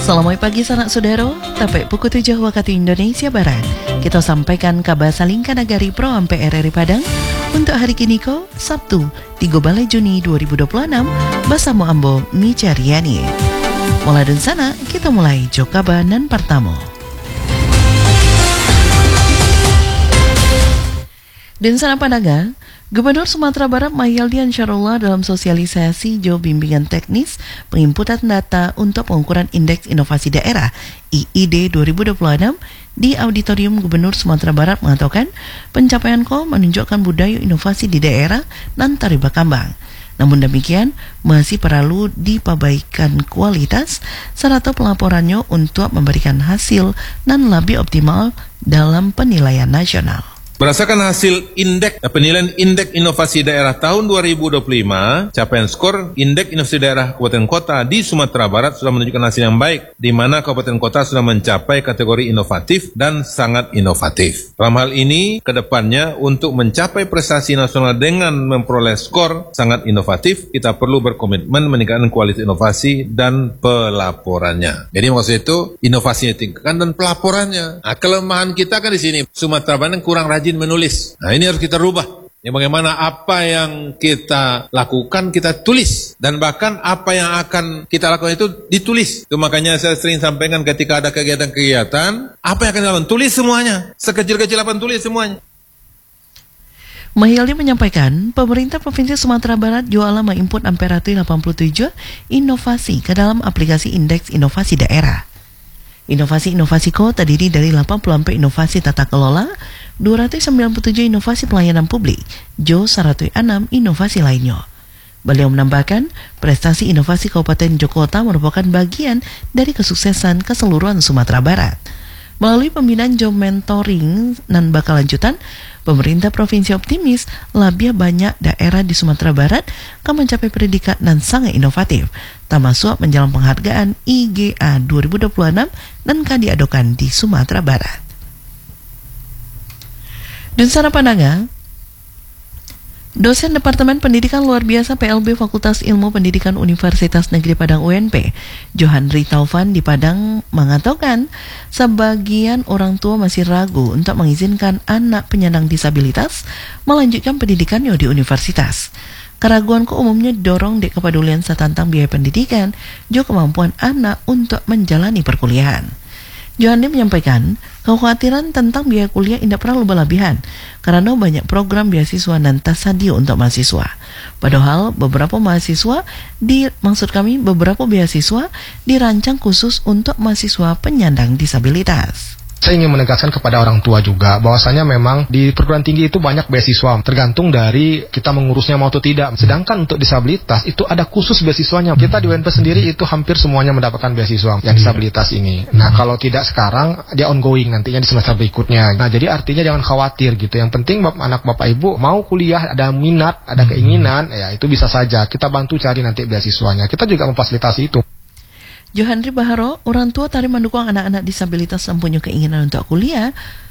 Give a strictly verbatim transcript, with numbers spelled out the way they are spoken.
Selamat pagi sanak saudara, tapai pukul tujuh waktu Indonesia Barat. Kita sampaikan kabar salingkan nagari Pro Ampe R R I Padang untuk hari kini ko Sabtu tiga belas Juni dua ribu dua puluh enam bersama Ambo Micariani. Mulai dari sana kita mulai jok kabar nan pertama. Dan sana pandaga, Gubernur Sumatera Barat Mahyildi Ansarullah dalam sosialisasi jo bimbingan teknis penginputan data untuk pengukuran Indeks Inovasi Daerah I I D dua ribu dua puluh enam di Auditorium Gubernur Sumatera Barat mengatakan pencapaian ko menunjukkan budaya inovasi di daerah dan tariba kambang. Namun demikian, masih perlu dipabaikan kualitas serta pelaporannya untuk memberikan hasil dan lebih optimal dalam penilaian nasional. Berdasarkan hasil indeks penilaian Indeks Inovasi Daerah tahun dua ribu dua puluh lima, capaian skor Indeks Inovasi Daerah Kabupaten Kota di Sumatera Barat sudah menunjukkan hasil yang baik, di mana Kabupaten Kota sudah mencapai kategori inovatif dan sangat inovatif. Dalam hal ini, ke depannya untuk mencapai prestasi nasional dengan memperoleh skor sangat inovatif, kita perlu berkomitmen meningkatkan kualitas inovasi dan pelaporannya. Jadi maksud itu, inovasinya tingkatkan dan pelaporannya. Nah, kelemahan kita kan di sini, Sumatera Barat kurang rajin menulis. Nah, ini harus kita rubah. Ya, bagaimana apa yang kita lakukan kita tulis, dan bahkan apa yang akan kita lakukan itu ditulis. Itu makanya saya sering sampaikan ketika ada kegiatan-kegiatan, apa yang akan dilakukan, tulis semuanya. Sekecil-kecil apa tulis semuanya. Mahyildi menyampaikan, pemerintah Provinsi Sumatera Barat juga menginput hampir delapan puluh tujuh inovasi ke dalam aplikasi Indeks Inovasi Daerah. Inovasi-inovasi ko terdiri dari delapan puluh empat inovasi tata kelola, dua ratus sembilan puluh tujuh inovasi pelayanan publik, jo seratus enam inovasi lainnya. Beliau menambahkan, prestasi inovasi Kabupaten Jogokota merupakan bagian dari kesuksesan keseluruhan Sumatera Barat. Melalui pembinaan job mentoring dan bakal lanjutan, pemerintah provinsi optimis lebih banyak daerah di Sumatera Barat akan mencapai predikat dan sangat inovatif, termasuk menjalankan penghargaan I G A dua ribu dua puluh enam dan akan diadakan di Sumatera Barat. Dan sana pandangan, dosen Departemen Pendidikan Luar Biasa P L B Fakultas Ilmu Pendidikan Universitas Negeri Padang U N P, Johanri Taufan di Padang mengatakan sebagian orang tua masih ragu untuk mengizinkan anak penyandang disabilitas melanjutkan pendidikannya di universitas. Keraguan ke umumnya didorong di kepedulian tentang biaya pendidikan, juga kemampuan anak untuk menjalani perkuliahan. Johanri menyampaikan, kekhawatiran tentang biaya kuliah tidak perlu berlebihan karena banyak program beasiswa dan tersedia untuk mahasiswa. Padahal beberapa mahasiswa di maksud kami beberapa beasiswa dirancang khusus untuk mahasiswa penyandang disabilitas. Saya ingin menegaskan kepada orang tua juga bahwasanya memang di perguruan tinggi itu banyak beasiswa, tergantung dari kita mengurusnya mau atau tidak. Sedangkan untuk disabilitas itu ada khusus beasiswanya. Kita di U N P sendiri itu hampir semuanya mendapatkan beasiswa yang disabilitas ini. Nah, kalau tidak sekarang dia ongoing nantinya di semester berikutnya. Nah, jadi artinya jangan khawatir gitu. Yang penting anak bapak ibu mau kuliah, ada minat, ada keinginan, ya itu bisa saja kita bantu cari nanti beasiswanya. Kita juga memfasilitasi itu. Johanri Baharo, orang tua tari mendukung anak-anak disabilitas yang punya keinginan untuk kuliah,